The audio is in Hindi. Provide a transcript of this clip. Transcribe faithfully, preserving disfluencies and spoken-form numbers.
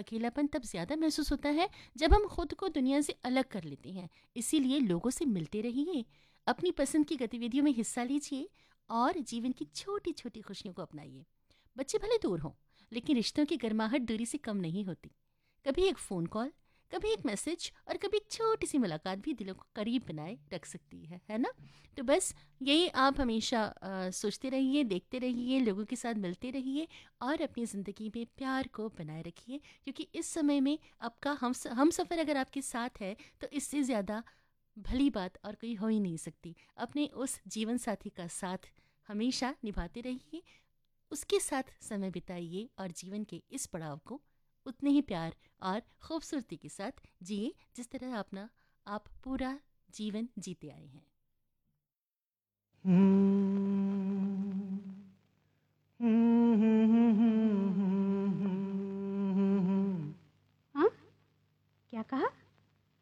अकेलापन तब ज़्यादा महसूस होता है जब हम खुद को दुनिया से अलग कर लेते हैं। इसीलिए लोगों से मिलते रहिए, अपनी पसंद की गतिविधियों में हिस्सा लीजिए और जीवन की छोटी छोटी खुशियों को अपनाइए। बच्चे भले दूर हों, लेकिन रिश्तों की गर्माहट दूरी से कम नहीं होती। कभी एक फ़ोन कॉल, कभी एक मैसेज और कभी एक छोटी सी मुलाकात भी दिलों को करीब बनाए रख सकती है है ना? तो बस यही आप हमेशा अ, सोचते रहिए, देखते रहिए, लोगों के साथ मिलते रहिए और अपनी ज़िंदगी में प्यार को बनाए रखिए, क्योंकि इस समय में आपका हम हम सफ़र अगर आपके साथ है तो इससे ज़्यादा भली बात और कोई हो ही नहीं सकती। अपने उस जीवन साथी का साथ हमेशा निभाते रहिए, उसके साथ समय बिताइए और जीवन के इस पड़ाव को उतने ही प्यार और खूबसूरती के साथ जिए जिस तरह अपना आप पूरा जीवन जीते आए हैं। हाँ, क्या कहा?